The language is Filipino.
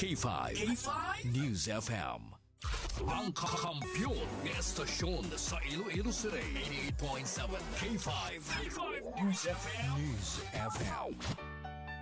K5 News FM. Ang kakampiyon ng estasyon sa Iloilo City. 88.7 K5 News FM.